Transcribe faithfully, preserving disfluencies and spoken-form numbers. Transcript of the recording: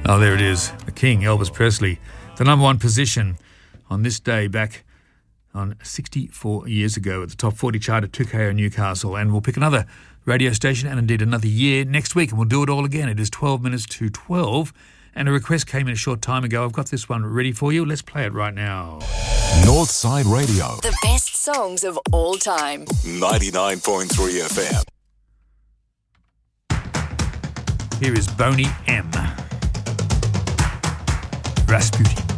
Oh, there it is. The King, Elvis Presley. The number one position on this day back on sixty-four years ago at the top forty chart at two K O Newcastle. And we'll pick another radio station and indeed another year next week, and we'll do it all again. It is twelve minutes to twelve, and a request came in a short time ago. I've got this one ready for you. Let's play it right now. Northside Radio. The best songs of all time. ninety-nine point three F M. Here is Boney M. Rasputin.